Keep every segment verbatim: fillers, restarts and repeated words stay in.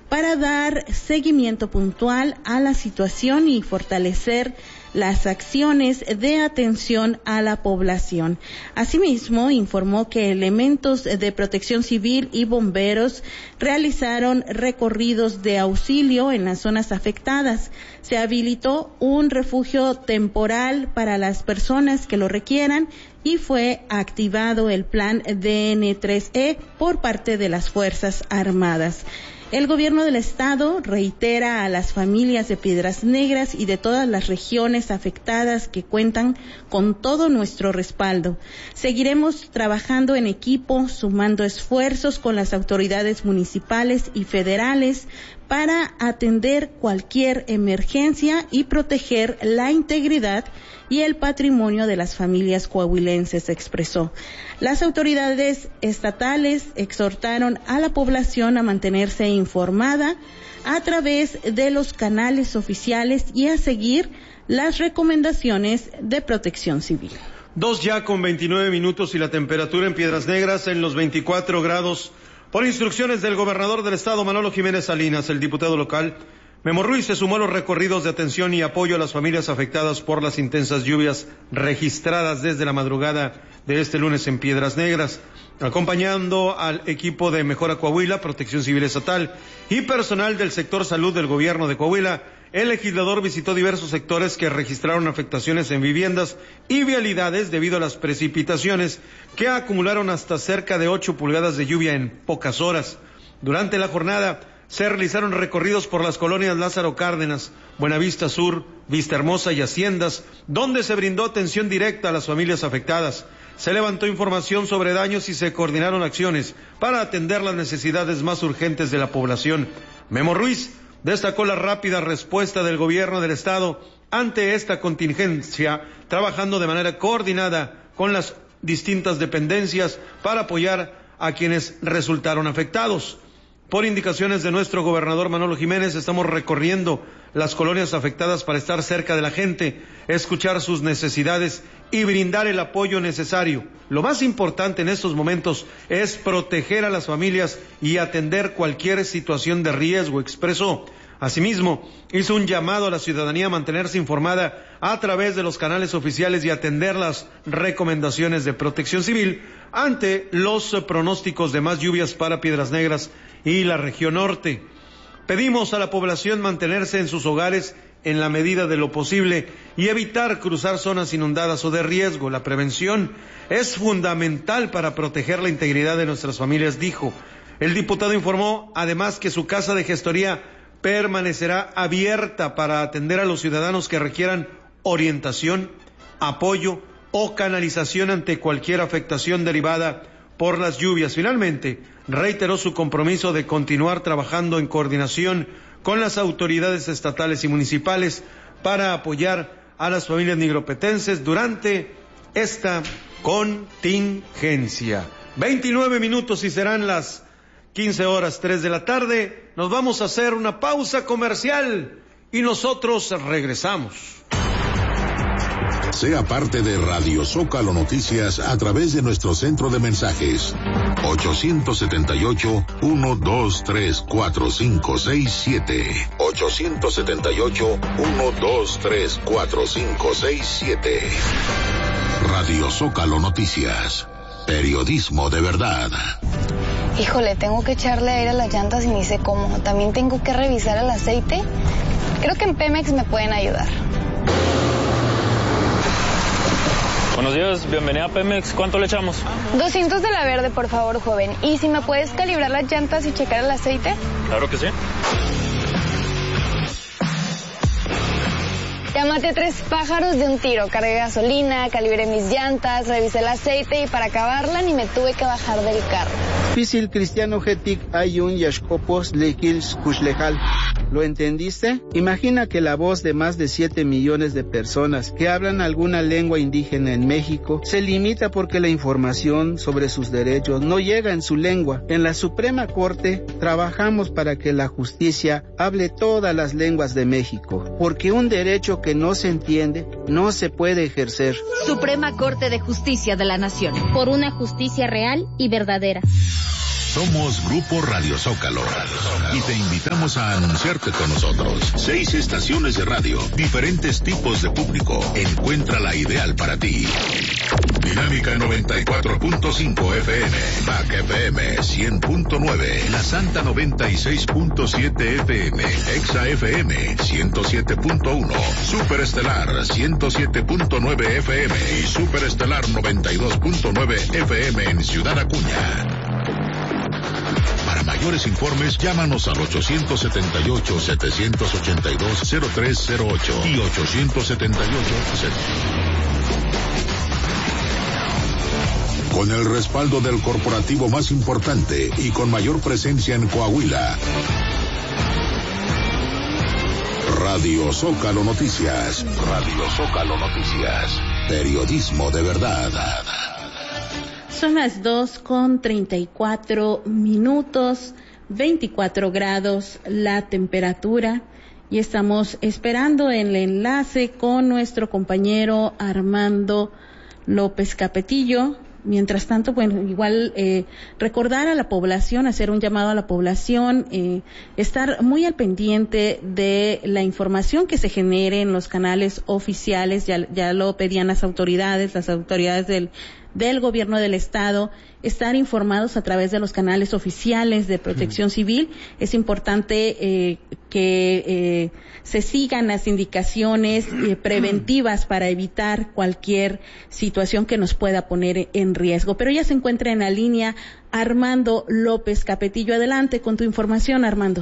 para dar seguimiento puntual a la situación y fortalecer las acciones de atención a la población. Asimismo, informó que elementos de protección civil y bomberos realizaron recorridos de auxilio en las zonas afectadas. Se habilitó un refugio temporal para las personas que lo requieran y fue activado el plan D N tres E por parte de las Fuerzas Armadas. El gobierno del estado reitera a las familias de Piedras Negras y de todas las regiones afectadas que cuentan con todo nuestro respaldo. Seguiremos trabajando en equipo, sumando esfuerzos con las autoridades municipales y federales para atender cualquier emergencia y proteger la integridad y el patrimonio de las familias coahuilenses, expresó. Las autoridades estatales exhortaron a la población a mantenerse informada a través de los canales oficiales y a seguir las recomendaciones de Protección Civil. Dos ya con veintinueve minutos y la temperatura en Piedras Negras en los veinticuatro grados. Por instrucciones del gobernador del estado, Manolo Jiménez Salinas, el diputado local Memo Ruiz se sumó a los recorridos de atención y apoyo a las familias afectadas por las intensas lluvias registradas desde la madrugada de este lunes en Piedras Negras, acompañando al equipo de Mejora Coahuila, Protección Civil Estatal y personal del sector salud del gobierno de Coahuila. El legislador visitó diversos sectores que registraron afectaciones en viviendas y vialidades debido a las precipitaciones que acumularon hasta cerca de ocho pulgadas de lluvia en pocas horas. Durante la jornada se realizaron recorridos por las colonias Lázaro Cárdenas, Buenavista Sur, Vista Hermosa y Haciendas, donde se brindó atención directa a las familias afectadas. Se levantó información sobre daños y se coordinaron acciones para atender las necesidades más urgentes de la población. Memo Ruiz destacó la rápida respuesta del gobierno del estado ante esta contingencia, trabajando de manera coordinada con las distintas dependencias para apoyar a quienes resultaron afectados. Por indicaciones de nuestro gobernador Manolo Jiménez, estamos recorriendo las colonias afectadas para estar cerca de la gente, escuchar sus necesidades y brindar el apoyo necesario. Lo más importante en estos momentos es proteger a las familias y atender cualquier situación de riesgo, expresó. Asimismo, hizo un llamado a la ciudadanía a mantenerse informada a través de los canales oficiales y atender las recomendaciones de Protección Civil ante los pronósticos de más lluvias para Piedras Negras y la región norte. Pedimos a la población mantenerse en sus hogares en la medida de lo posible y evitar cruzar zonas inundadas o de riesgo. La prevención es fundamental para proteger la integridad de nuestras familias, dijo. El diputado informó además que su casa de gestoría permanecerá abierta para atender a los ciudadanos que requieran orientación, apoyo o canalización ante cualquier afectación derivada por las lluvias. Finalmente, reiteró su compromiso de continuar trabajando en coordinación con las autoridades estatales y municipales para apoyar a las familias nigropetenses durante esta contingencia. veintinueve minutos y serán las quince horas, tres de la tarde. Nos vamos a hacer una pausa comercial y nosotros regresamos. Sea parte de Radio Zócalo Noticias a través de nuestro centro de mensajes ochocientos setenta y ocho, ciento veintitrés, cuarenta y cinco sesenta y siete ochocientos setenta y ocho, ciento veintitrés, cuarenta y cinco sesenta y siete. Radio Zócalo Noticias, periodismo de verdad. Híjole, tengo que echarle aire a las llantas y ni sé cómo. También tengo que revisar el aceite. Creo que en Pemex me pueden ayudar. Buenos días, bienvenida a Pemex. ¿Cuánto le echamos? doscientos de la verde, por favor, joven. ¿Y si me puedes calibrar las llantas y checar el aceite? Claro que sí. Ya maté tres pájaros de un tiro. Cargué gasolina, calibré mis llantas, revisé el aceite y para acabarla ni me tuve que bajar del carro. Pisil cristiano getik ayun yashkopos lekils kushlejal. ¿Lo entendiste? Imagina que la voz de más de siete millones de personas que hablan alguna lengua indígena en México se limita porque la información sobre sus derechos no llega en su lengua. En la Suprema Corte trabajamos para que la justicia hable todas las lenguas de México, porque un derecho que no se entiende no se puede ejercer. Suprema Corte de Justicia de la Nación. Por una justicia real y verdadera. Somos Grupo Radio Zócalo y te invitamos a anunciarte con nosotros. Seis estaciones de radio, diferentes tipos de público. Encuentra la ideal para ti. Dinámica noventa y cuatro punto cinco F M, M A C F M cien punto nueve, La Santa noventa y seis punto siete F M, Exa F M ciento siete punto uno, Superestelar ciento siete punto nueve F M y Superestelar noventa y dos punto nueve F M en Ciudad Acuña. Para mayores informes, llámanos al ochocientos setenta y ocho, setecientos ochenta y dos, cero tres cero ocho y ochocientos setenta y ocho. Con el respaldo del corporativo más importante y con mayor presencia en Coahuila. Radio Zócalo Noticias. Radio Zócalo Noticias. Periodismo de verdad. Son las dos con treinta y cuatro minutos, veinticuatro grados la temperatura, y estamos esperando el enlace con nuestro compañero Armando López Capetillo. Mientras tanto, bueno, igual eh, recordar a la población, hacer un llamado a la población, eh, estar muy al pendiente de la información que se genere en los canales oficiales. Ya, ya lo pedían las autoridades, las autoridades del del gobierno del estado, estar informados a través de los canales oficiales de Protección Civil. Es importante eh, que eh, se sigan las indicaciones eh, preventivas para evitar cualquier situación que nos pueda poner en riesgo. Pero ya se encuentra en la línea Armando López Capetillo. Adelante con tu información, Armando.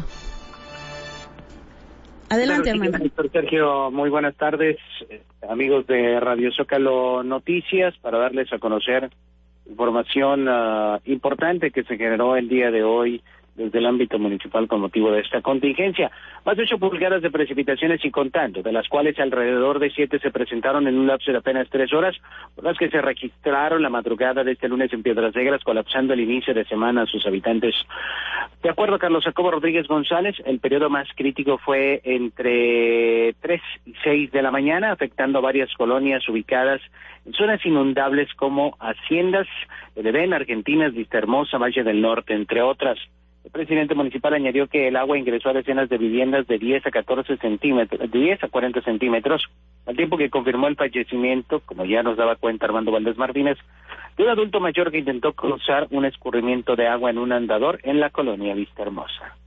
Adelante, Armando. Doctor Sergio, muy buenas tardes, amigos de Radio Zócalo Noticias, para darles a conocer información uh, importante que se generó el día de hoy desde el ámbito municipal con motivo de esta contingencia. Más de ocho pulgadas de precipitaciones y contando, de las cuales alrededor de siete se presentaron en un lapso de apenas tres horas, por las que se registraron la madrugada de este lunes en Piedras Negras, colapsando el inicio de semana a sus habitantes. De acuerdo a Carlos Jacobo Rodríguez González, el periodo más crítico fue entre tres y seis de la mañana, afectando a varias colonias ubicadas en zonas inundables como Haciendas, El Edén, Argentinas, Vista Hermosa, Valle del Norte, entre otras. El presidente municipal añadió que el agua ingresó a decenas de viviendas de diez a catorce centímetros, de diez a cuarenta centímetros, al tiempo que confirmó el fallecimiento, como ya nos daba cuenta Armando Valdés Martínez, de un adulto mayor que intentó cruzar un escurrimiento de agua en un andador en la colonia Vista Hermosa.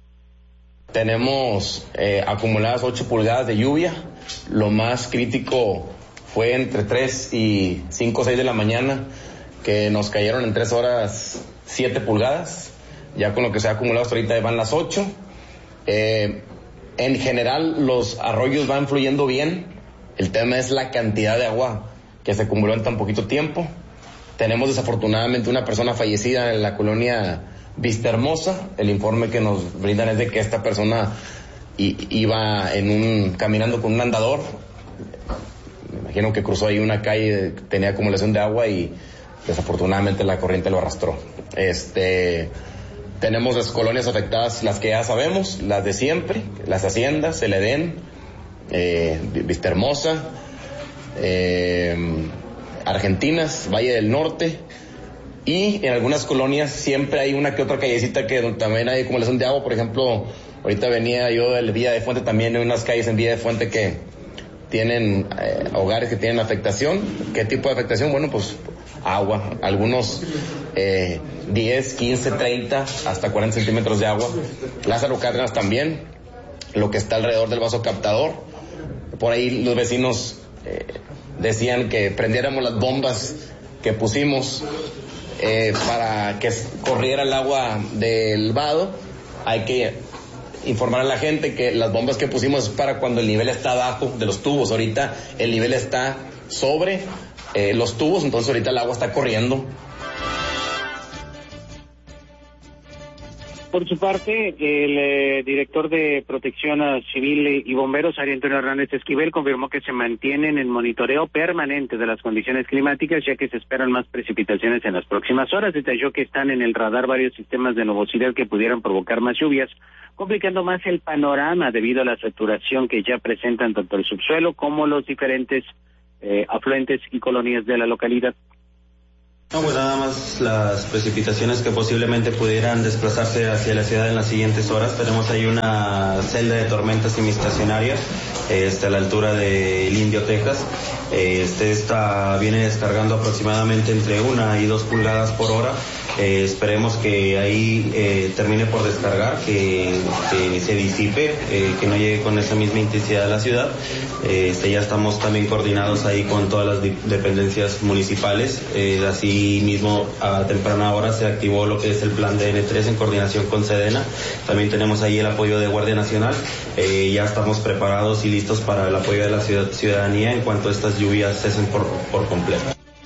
Tenemos eh, acumuladas ocho pulgadas de lluvia. Lo más crítico fue entre tres y cinco o seis de la mañana, que nos cayeron en tres horas siete pulgadas. Ya con lo que se ha acumulado hasta ahorita van las ocho. Eh, en general los arroyos van fluyendo bien. El tema es la cantidad de agua que se acumuló en tan poquito tiempo. Tenemos desafortunadamente una persona fallecida en la colonia Vista Hermosa. El informe que nos brindan es de que esta persona i- iba en un caminando con un andador. Me imagino que cruzó ahí una calle, tenía acumulación de agua y desafortunadamente la corriente lo arrastró. Este... Tenemos las colonias afectadas, las que ya sabemos, las de siempre, las Haciendas, El Edén, eh, Vista Hermosa, eh, Argentinas, Valle del Norte, y en algunas colonias siempre hay una que otra callecita que también hay acumulación de agua. Por ejemplo, ahorita venía yo del Villa de Fuente, también hay unas calles en Villa de Fuente que tienen eh, hogares que tienen afectación. ¿Qué tipo de afectación? Bueno, pues agua, algunos eh, diez, quince, treinta, hasta cuarenta centímetros de agua. Lázaro Cárdenas también, lo que está alrededor del vaso captador. Por ahí los vecinos eh, decían que prendiéramos las bombas que pusimos eh, para que corriera el agua del vado. Hay que informar a la gente que las bombas que pusimos es para cuando el nivel está abajo de los tubos. Ahorita el nivel está sobre eh, los tubos, entonces ahorita el agua está corriendo. Por su parte, el eh, director de Protección Civil y Bomberos, Ari Antonio Hernández Esquivel, confirmó que se mantienen en monitoreo permanente de las condiciones climáticas, ya que se esperan más precipitaciones en las próximas horas. Detalló que están en el radar varios sistemas de nubosidad que pudieran provocar más lluvias, complicando más el panorama debido a la saturación que ya presentan tanto el subsuelo como los diferentes eh, afluentes y colonias de la localidad. No, pues nada más las precipitaciones que posiblemente pudieran desplazarse hacia la ciudad en las siguientes horas. Tenemos ahí una celda de tormentas semiestacionarias este, a la altura del Indio, Texas. Este, esta viene descargando aproximadamente entre una y dos pulgadas por hora. Eh, esperemos que ahí eh, termine por descargar, que, que se disipe, eh, que no llegue con esa misma intensidad a la ciudad. Eh, este, ya estamos también coordinados ahí con todas las di- dependencias municipales. Eh, así mismo a temprana hora se activó lo que es el plan de N tres en coordinación con Sedena. También tenemos ahí el apoyo de Guardia Nacional. Eh, ya estamos preparados y listos para el apoyo de la ciudad- ciudadanía en cuanto estas lluvias cesen por, por completo.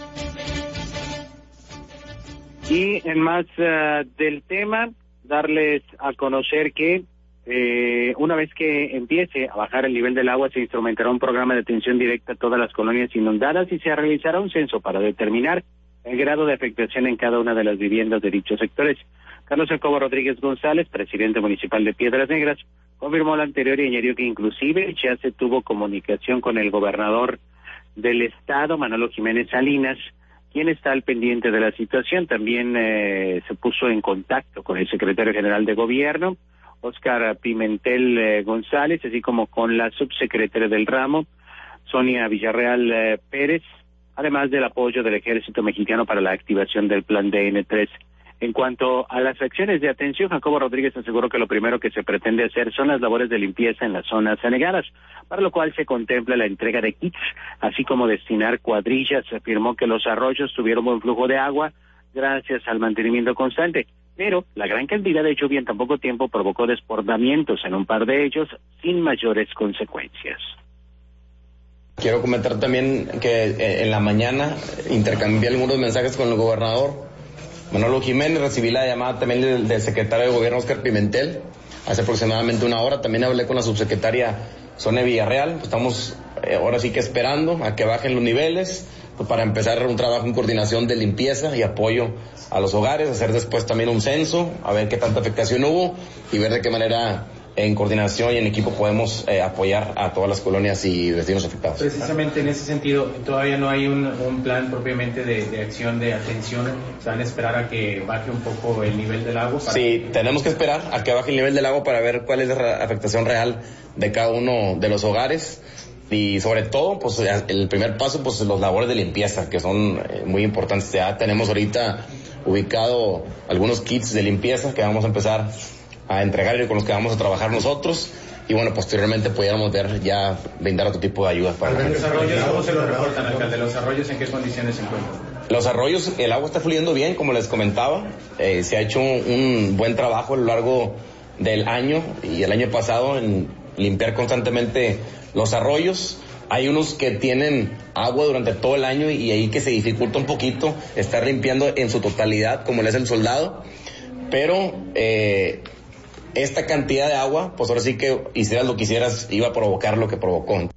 Y en más uh, del tema, darles a conocer que eh, una vez que empiece a bajar el nivel del agua, se instrumentará un programa de atención directa a todas las colonias inundadas y se realizará un censo para determinar el grado de afectación en cada una de las viviendas de dichos sectores. Carlos Jacobo Rodríguez González, presidente municipal de Piedras Negras, confirmó lo anterior y añadió que inclusive ya se tuvo comunicación con el gobernador del estado, Manolo Jiménez Salinas, quien está al pendiente de la situación. También eh, se puso en contacto con el secretario general de gobierno, Óscar Pimentel eh, González, así como con la subsecretaria del ramo, Sonia Villarreal eh, Pérez, además del apoyo del ejército mexicano para la activación del plan de N tres. En cuanto a las acciones de atención, Jacobo Rodríguez aseguró que lo primero que se pretende hacer son las labores de limpieza en las zonas anegadas, para lo cual se contempla la entrega de kits, así como destinar cuadrillas. Afirmó que los arroyos tuvieron buen flujo de agua gracias al mantenimiento constante, pero la gran cantidad de lluvia en tan poco tiempo provocó desbordamientos en un par de ellos sin mayores consecuencias. Quiero comentar también que en la mañana intercambié algunos mensajes con el gobernador Manolo Jiménez. Recibí la llamada también del, del secretario de gobierno Óscar Pimentel hace aproximadamente una hora. También hablé con la subsecretaria Sonia Villarreal. Estamos eh, ahora sí que esperando a que bajen los niveles, pues, para empezar un trabajo en coordinación de limpieza y apoyo a los hogares, hacer después también un censo, a ver qué tanta afectación hubo y ver de qué manera en coordinación y en equipo podemos eh, apoyar a todas las colonias y vecinos afectados. Precisamente en ese sentido, todavía no hay un, un plan propiamente de, de acción de atención. ¿Se van a esperar a que baje un poco el nivel del agua? Para... Sí, tenemos que esperar a que baje el nivel del agua para ver cuál es la afectación real de cada uno de los hogares. Y sobre todo, pues el primer paso, pues los labores de limpieza, que son eh, muy importantes. Ya tenemos ahorita ubicado algunos kits de limpieza que vamos a empezar a entregar y con los que vamos a trabajar nosotros, y bueno, posteriormente pudiéramos ver ya brindar otro tipo de ayuda para ¿Los arroyos cómo se lo reportan, alcalde? ¿Los arroyos en qué condiciones se encuentran? Los arroyos, el agua está fluyendo bien, como les comentaba. Eh, se ha hecho un, un buen trabajo a lo largo del año y el año pasado en limpiar constantemente los arroyos. Hay unos que tienen agua durante todo el año y ahí que se dificulta un poquito estar limpiando en su totalidad, como le es el Soldado, pero eh, esta cantidad de agua, pues ahora sí que hicieras lo que hicieras, iba a provocar lo que provocó.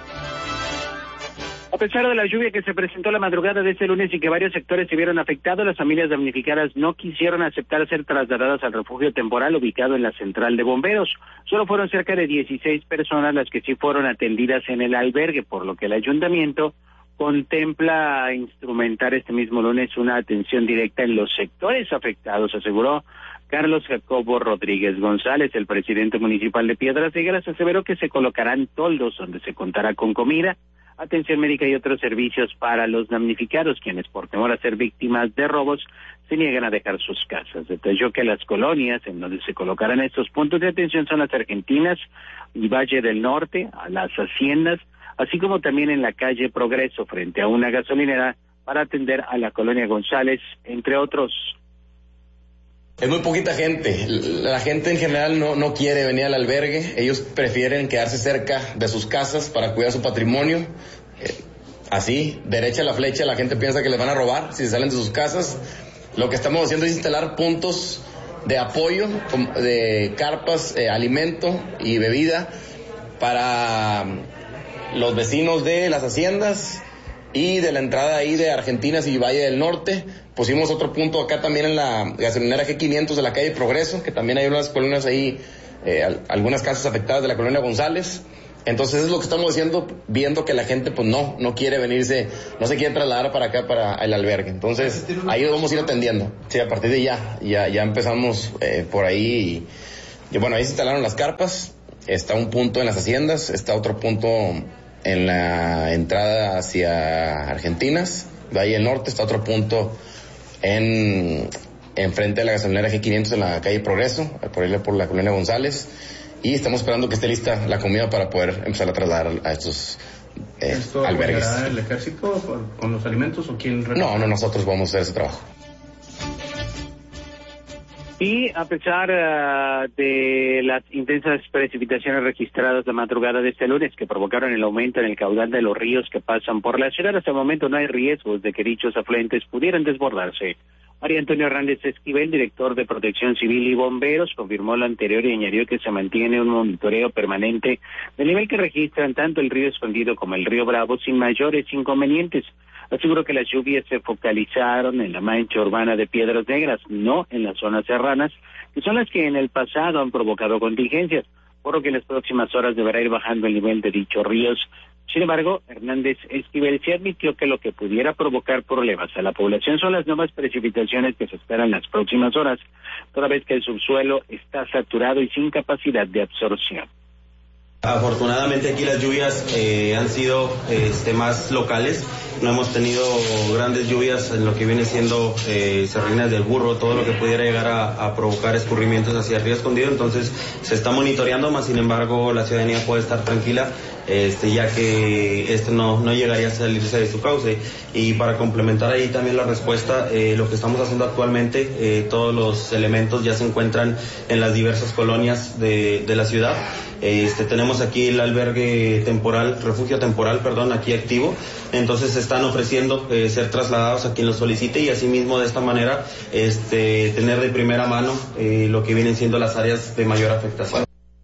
A pesar de la lluvia que se presentó la madrugada de este lunes y que varios sectores se vieron afectados, las familias damnificadas no quisieron aceptar ser trasladadas al refugio temporal ubicado en la central de bomberos. Solo fueron cerca de dieciséis personas las que sí fueron atendidas en el albergue, por lo que el ayuntamiento contempla instrumentar este mismo lunes una atención directa en los sectores afectados, aseguró Carlos Jacobo Rodríguez González. El presidente municipal de Piedras Negras aseveró que se colocarán toldos donde se contará con comida, atención médica y otros servicios para los damnificados, quienes por temor a ser víctimas de robos se niegan a dejar sus casas. Detalló que las colonias en donde se colocarán estos puntos de atención son las Argentinas y Valle del Norte, a las Haciendas, así como también en la calle Progreso frente a una gasolinera para atender a la colonia González, entre otros. Es muy poquita gente. La gente en general no, no quiere venir al albergue. Ellos prefieren quedarse cerca de sus casas para cuidar su patrimonio. Eh, así, derecha la flecha, la gente piensa que les van a robar si salen de sus casas. Lo que estamos haciendo es instalar puntos de apoyo, de carpas, eh, alimento y bebida para los vecinos de las haciendas y de la entrada ahí de Argentinas y Valle del Norte. Pusimos otro punto acá también en la gasolinera G quinientos de la calle Progreso, que también hay unas colonias ahí, eh, algunas casas afectadas de la colonia González. Entonces es lo que estamos haciendo, viendo que la gente pues no, no quiere venirse, no se quiere trasladar para acá, para el albergue. Entonces ahí lo vamos a ir atendiendo. Sí, a partir de ya, ya, ya empezamos eh, por ahí. Y, y bueno, ahí se instalaron las carpas, está un punto en las haciendas, está otro punto en la entrada hacia Argentinas, de ahí el norte, está otro punto en, en frente de la gasolinera G quinientos en la calle Progreso, por ahí por la colonia González. Y estamos esperando que esté lista la comida para poder empezar a trasladar a estos eh, ¿Esto albergues. ¿Esto el ejército con los alimentos o quién? No, no, nosotros vamos a hacer ese trabajo. Y a pesar uh, de las intensas precipitaciones registradas la madrugada de este lunes que provocaron el aumento en el caudal de los ríos que pasan por la ciudad, hasta el momento no hay riesgos de que dichos afluentes pudieran desbordarse. María Antonio Hernández Esquivel, director de Protección Civil y Bomberos, confirmó lo anterior y añadió que se mantiene un monitoreo permanente del nivel que registran tanto el río Escondido como el río Bravo sin mayores inconvenientes. Aseguró que las lluvias se focalizaron en la mancha urbana de Piedras Negras, no en las zonas serranas, que son las que en el pasado han provocado contingencias, por lo que en las próximas horas deberá ir bajando el nivel de dichos ríos. Sin embargo, Hernández Esquivel sí admitió que lo que pudiera provocar problemas a la población son las nuevas precipitaciones que se esperan en las próximas horas, toda vez que el subsuelo está saturado y sin capacidad de absorción. Afortunadamente aquí las lluvias eh, han sido este, más locales, no hemos tenido grandes lluvias en lo que viene siendo eh, Serrinas del Burro, todo lo que pudiera llegar a, a provocar escurrimientos hacia el río Escondido, entonces se está monitoreando, más sin embargo la ciudadanía puede estar tranquila, este, ya que este no, no llegaría a salirse de su cauce. Y para complementar ahí también la respuesta, eh, lo que estamos haciendo actualmente, eh, todos los elementos ya se encuentran en las diversas colonias de, de la ciudad. Este, tenemos aquí el albergue temporal, refugio temporal, perdón, aquí activo, entonces se están ofreciendo eh, ser trasladados a quien lo solicite y asimismo de esta manera este, tener de primera mano eh, lo que vienen siendo las áreas de mayor afectación.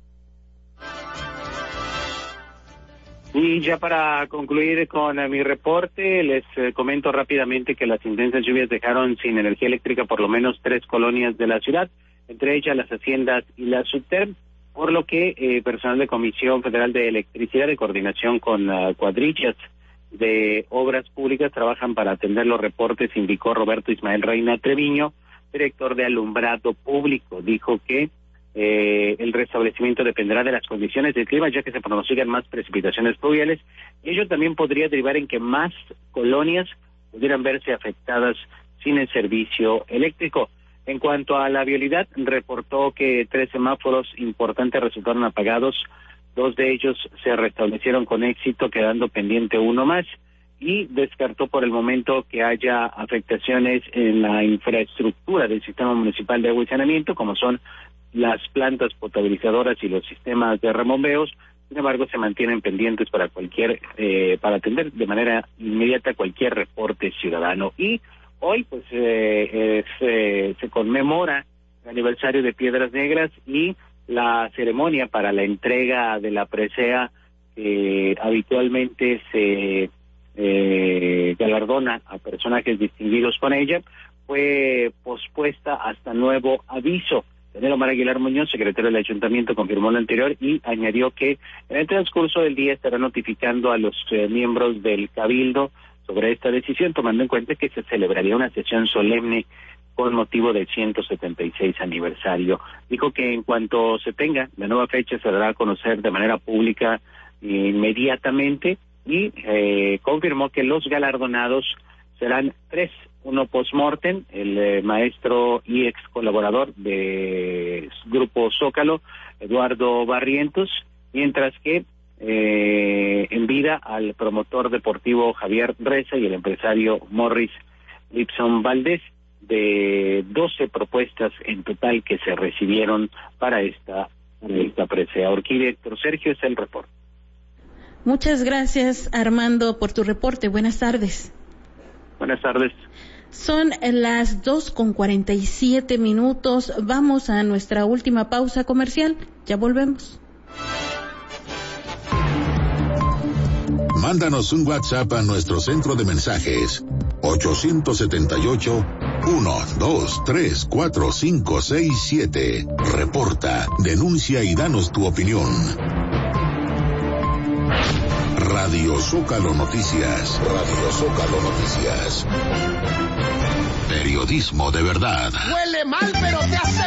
Y ya para concluir con eh, mi reporte, les eh, comento rápidamente que las intensas lluvias dejaron sin energía eléctrica por lo menos tres colonias de la ciudad, entre ellas las haciendas y la Subterm, por lo que eh, personal de Comisión Federal de Electricidad, de coordinación con uh, cuadrillas de obras públicas, trabajan para atender los reportes, indicó Roberto Ismael Reina Treviño, director de Alumbrado Público. Dijo que eh, el restablecimiento dependerá de las condiciones del clima, ya que se pronostican más precipitaciones pluviales, y ello también podría derivar en que más colonias pudieran verse afectadas sin el servicio eléctrico. En cuanto a la vialidad, reportó que tres semáforos importantes resultaron apagados, dos de ellos se restablecieron con éxito, quedando pendiente uno más, y descartó por el momento que haya afectaciones en la infraestructura del sistema municipal de agua y saneamiento, como son las plantas potabilizadoras y los sistemas de remombeos. Sin embargo, se mantienen pendientes para cualquier, eh, para atender de manera inmediata cualquier reporte ciudadano. Y hoy pues eh, eh, se, se conmemora el aniversario de Piedras Negras y la ceremonia para la entrega de la presea que eh, habitualmente se eh, galardona a personajes distinguidos con ella, fue pospuesta hasta nuevo aviso. Daniel Omar Aguilar Muñoz, secretario del Ayuntamiento, confirmó lo anterior y añadió que en el transcurso del día estará notificando a los eh, miembros del Cabildo sobre esta decisión, tomando en cuenta que se celebraría una sesión solemne con motivo del ciento setenta y seis aniversario. Dijo que en cuanto se tenga la nueva fecha se dará a conocer de manera pública inmediatamente y eh, confirmó que los galardonados serán tres, uno post-mortem, el eh, maestro y ex colaborador de Grupo Zócalo, Eduardo Barrientos, mientras que Eh, en vida al promotor deportivo Javier Reza y el empresario Morris Lipson Valdés, de doce propuestas en total que se recibieron para esta, esta presea. Orquídea, Héctor Sergio, es el reporte. Muchas gracias, Armando, por tu reporte. Buenas tardes. Buenas tardes. Son las dos con cuarenta y siete minutos. Vamos a nuestra última pausa comercial. Ya volvemos. Mándanos un WhatsApp a nuestro centro de mensajes ocho siete ocho, uno dos tres cuatro cinco seis siete. Reporta, denuncia y danos tu opinión. Radio Zócalo Noticias. Radio Zócalo Noticias. Periodismo de verdad. Huele mal, pero te hace